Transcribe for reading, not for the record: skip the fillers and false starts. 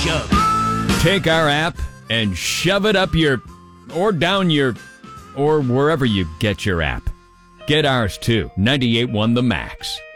shove. Take our app and shove it up your, or down your, or wherever you get your app. Get ours too. 98.1 The Max.